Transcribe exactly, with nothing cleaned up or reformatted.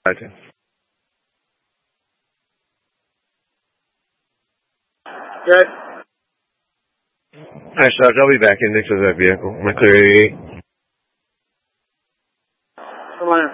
Gotcha. Good. All right, Sarge, I'll be back in next to that vehicle. I'm going to clear eighty-eight. Come on in.